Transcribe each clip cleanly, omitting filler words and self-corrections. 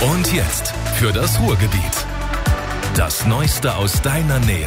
Und jetzt für das Ruhrgebiet. Das Neueste aus deiner Nähe.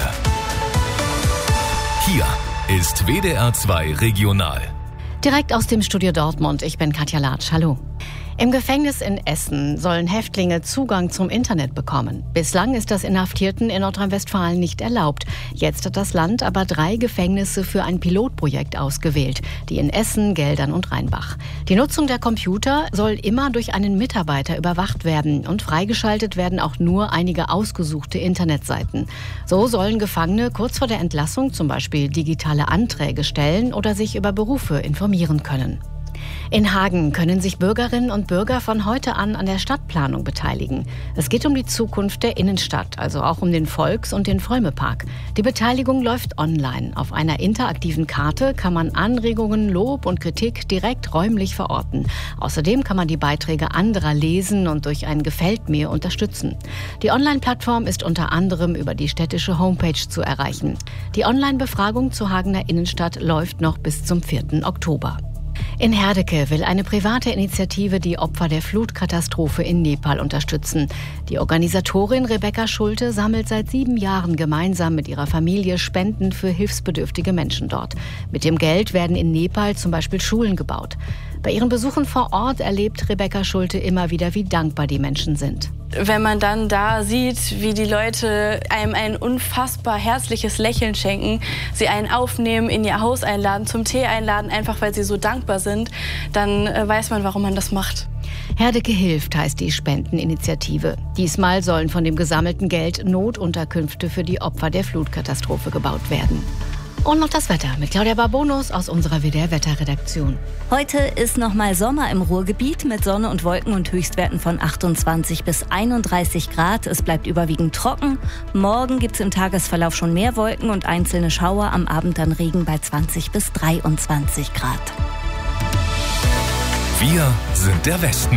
Hier ist WDR 2 Regional. Direkt aus dem Studio Dortmund, ich bin Katja Latsch, hallo. Im Gefängnis in Essen sollen Häftlinge Zugang zum Internet bekommen. Bislang ist das Inhaftierten in Nordrhein-Westfalen nicht erlaubt. Jetzt hat das Land aber 3 Gefängnisse für ein Pilotprojekt ausgewählt, die in Essen, Geldern und Rheinbach. Die Nutzung der Computer soll immer durch einen Mitarbeiter überwacht werden und freigeschaltet werden auch nur einige ausgesuchte Internetseiten. So sollen Gefangene kurz vor der Entlassung zum Beispiel digitale Anträge stellen oder sich über Berufe informieren können. In Hagen können sich Bürgerinnen und Bürger von heute an der Stadtplanung beteiligen. Es geht um die Zukunft der Innenstadt, also auch um den Volks- und den Volmepark. Die Beteiligung läuft online. Auf einer interaktiven Karte kann man Anregungen, Lob und Kritik direkt räumlich verorten. Außerdem kann man die Beiträge anderer lesen und durch ein Gefällt mir unterstützen. Die Online-Plattform ist unter anderem über die städtische Homepage zu erreichen. Die Online-Befragung zur Hagener Innenstadt läuft noch bis zum 4. Oktober. In Herdecke will eine private Initiative die Opfer der Flutkatastrophe in Nepal unterstützen. Die Organisatorin Rebecca Schulte sammelt seit 7 Jahren gemeinsam mit ihrer Familie Spenden für hilfsbedürftige Menschen dort. Mit dem Geld werden in Nepal zum Beispiel Schulen gebaut. Bei ihren Besuchen vor Ort erlebt Rebecca Schulte immer wieder, wie dankbar die Menschen sind. Wenn man dann da sieht, wie die Leute einem ein unfassbar herzliches Lächeln schenken, sie einen aufnehmen, in ihr Haus einladen, zum Tee einladen, einfach weil sie so dankbar sind, dann weiß man, warum man das macht. Herdecke hilft heißt die Spendeninitiative. Diesmal sollen von dem gesammelten Geld Notunterkünfte für die Opfer der Flutkatastrophe gebaut werden. Und noch das Wetter mit Claudia Barbonus aus unserer WDR-Wetterredaktion. Heute ist noch mal Sommer im Ruhrgebiet mit Sonne und Wolken und Höchstwerten von 28 bis 31 Grad. Es bleibt überwiegend trocken. Morgen gibt es im Tagesverlauf schon mehr Wolken und einzelne Schauer. Am Abend dann Regen bei 20 bis 23 Grad. Wir sind der Westen.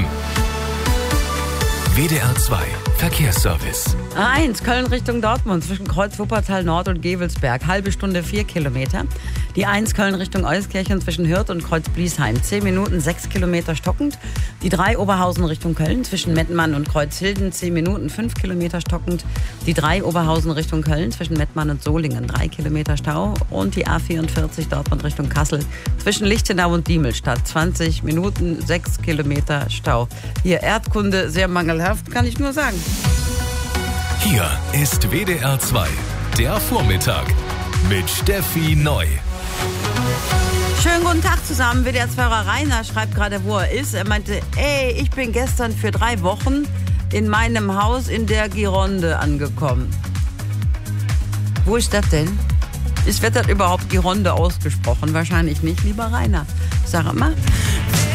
WDR 2 Verkehrsservice. A1 Köln Richtung Dortmund zwischen Kreuz Wuppertal Nord und Gevelsberg. Halbe Stunde 4 Kilometer. Die 1 Köln Richtung Euskirchen zwischen Hürth und Kreuz Bliesheim. 10 Minuten 6 Kilometer stockend. Die 3 Oberhausen Richtung Köln zwischen Mettmann und Kreuzhilden. 10 Minuten 5 Kilometer stockend. Die 3 Oberhausen Richtung Köln zwischen Mettmann und Solingen. 3 Kilometer Stau. Und die A44 Dortmund Richtung Kassel zwischen Lichtenau und Diemelstadt. 20 Minuten 6 Kilometer Stau. Hier Erdkunde sehr mangelhaft, kann ich nur sagen. Hier ist WDR 2, der Vormittag mit Steffi Neu. Schönen guten Tag zusammen. WDR-2er Rainer schreibt gerade, wo er ist. Er meinte, ich bin gestern für 3 Wochen in meinem Haus in der Gironde angekommen. Wo ist das denn? Wird das überhaupt Gironde ausgesprochen? Wahrscheinlich nicht, lieber Rainer. Sag mal.